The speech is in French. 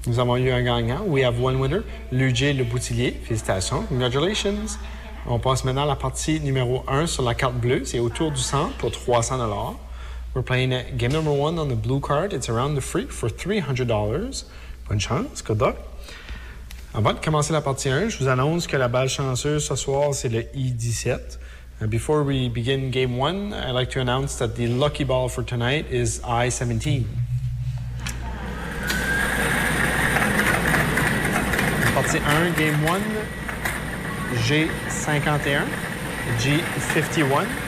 Nous avons eu un gagnant. We have one winner. Ludger Le Boutillier. Félicitations. Congratulations. On passe maintenant à la partie numéro 1 sur la carte bleue. C'est autour du centre pour $300. We're playing game number 1 on the blue card. It's around the free for $300. Bonne chance. Good luck. Avant de commencer la partie 1, je vous annonce que la balle chanceuse ce soir, c'est le I-17. Before we begin game 1, I'd like to announce that the lucky ball for tonight is I-17. Partie 1, game 1, G51, G51.